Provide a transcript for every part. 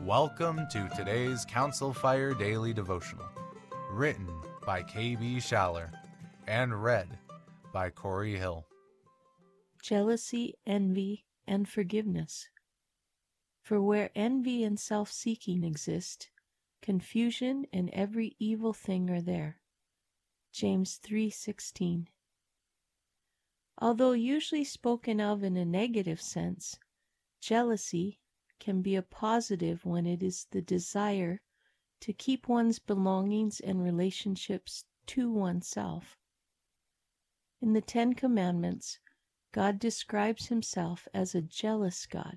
Welcome to today's Council Fire Daily Devotional, written by K.B. Schaller and read by Corey Hill. Jealousy, envy, and forgiveness. For where envy and self-seeking exist, confusion and every evil thing are there. James 3:16. Although usually spoken of in a negative sense, jealousy can be a positive when it is the desire to keep one's belongings and relationships to oneself. In the Ten Commandments, God describes himself as a jealous God.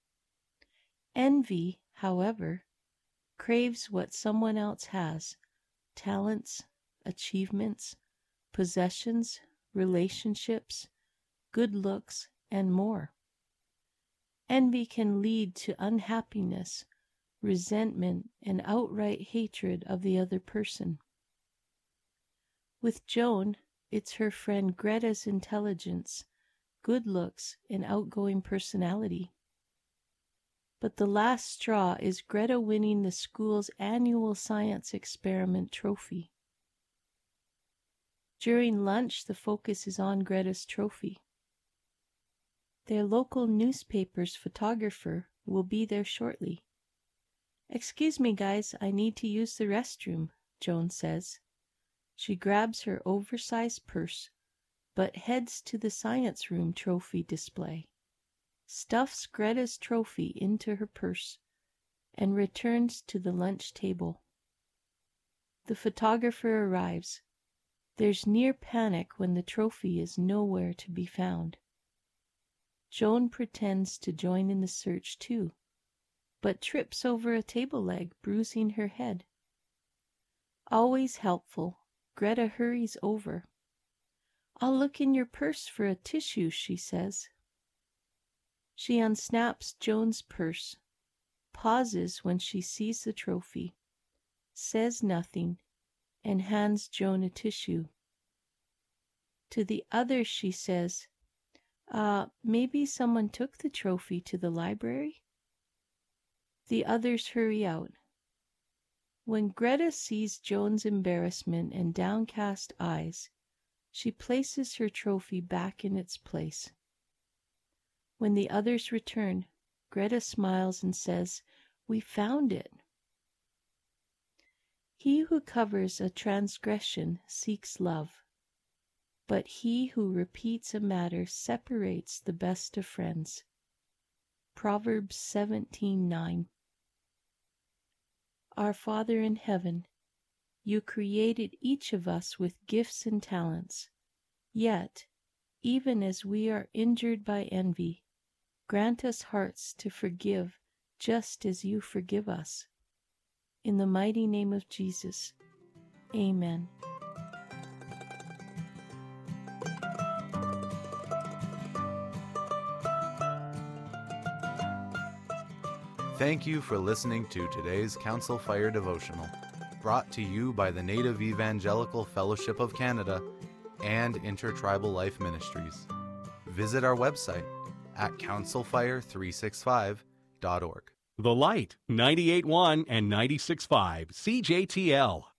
Envy, however, craves what someone else has: talents, achievements, possessions, relationships, good looks, and more. Envy can lead to unhappiness, resentment, and outright hatred of the other person. With Joan, it's her friend Greta's intelligence, good looks, and outgoing personality. But the last straw is Greta winning the school's annual science experiment trophy. During lunch, the focus is on Greta's trophy. Their local newspaper's photographer will be there shortly. "Excuse me, guys, I need to use the restroom," Joan says. She grabs her oversized purse, but heads to the science room trophy display, stuffs Greta's trophy into her purse, and returns to the lunch table. The photographer arrives. There's near panic when the trophy is nowhere to be found. Joan pretends to join in the search too, but trips over a table leg, bruising her head. Always helpful, Greta hurries over. "I'll look in your purse for a tissue," she says. She unsnaps Joan's purse, pauses when she sees the trophy, says nothing, and hands Joan a tissue. To the others she says, "Maybe someone took the trophy to the library?" The others hurry out. When Greta sees Joan's embarrassment and downcast eyes, she places her trophy back in its place. When the others return, Greta smiles and says, "We found it." He who covers a transgression seeks love, but he who repeats a matter separates the best of friends. Proverbs 17:9. Our Father in heaven, you created each of us with gifts and talents. Yet, even as we are injured by envy, grant us hearts to forgive just as you forgive us. In the mighty name of Jesus, amen. Thank you for listening to today's Council Fire Devotional, brought to you by the Native Evangelical Fellowship of Canada and Intertribal Life Ministries. Visit our website at councilfire365.org. The Light, 98.1 and 96.5 CJTL.